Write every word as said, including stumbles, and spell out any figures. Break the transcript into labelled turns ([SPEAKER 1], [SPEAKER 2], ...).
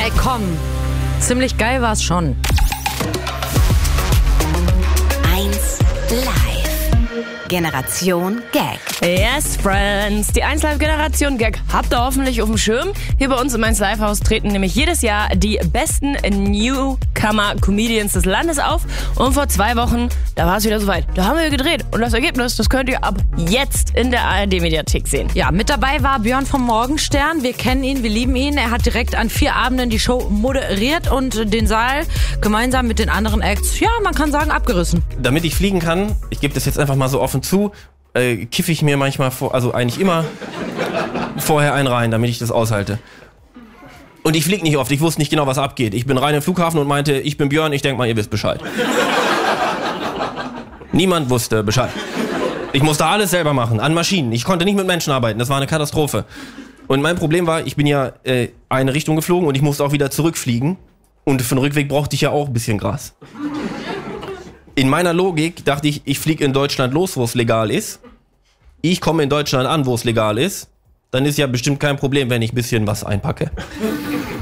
[SPEAKER 1] Ey, komm. Ziemlich geil war's schon.
[SPEAKER 2] eins Live. Generation Gag.
[SPEAKER 3] Yes, Friends. Die eins Live Generation Gag habt ihr hoffentlich auf dem Schirm. Hier bei uns im eins Live Haus treten nämlich jedes Jahr die besten Newcomer-Comedians des Landes auf. Und vor zwei Wochen, da war es wieder soweit. Da haben wir gedreht. Und das Ergebnis, das könnt ihr ab jetzt in der A R D-Mediathek sehen.
[SPEAKER 1] Ja, mit dabei war Björn vom Morgenstern. Wir kennen ihn, wir lieben ihn. Er hat direkt an vier Abenden die Show moderiert und den Saal gemeinsam mit den anderen Acts, ja, man kann sagen, abgerissen.
[SPEAKER 4] Damit ich fliegen kann, ich gebe das jetzt einfach mal so offen zu, äh, kiffe ich mir manchmal, vor, also eigentlich immer vorher einen rein, damit ich das aushalte. Und ich fliege nicht oft, ich wusste nicht genau, was abgeht. Ich bin rein im Flughafen und meinte, ich bin Björn, ich denke mal, ihr wisst Bescheid. Niemand wusste Bescheid. Ich musste alles selber machen, an Maschinen. Ich konnte nicht mit Menschen arbeiten, das war eine Katastrophe. Und mein Problem war, ich bin ja äh, eine Richtung geflogen und ich musste auch wieder zurückfliegen. Und für den Rückweg brauchte ich ja auch ein bisschen Gras. In meiner Logik dachte ich, ich fliege in Deutschland los, wo es legal ist. Ich komme in Deutschland an, wo es legal ist. Dann ist ja bestimmt kein Problem, wenn ich ein bisschen was einpacke.